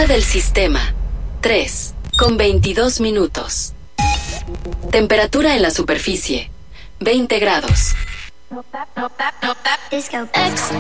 del sistema, 3:22. Temperatura en la superficie, 20 grados. Disco.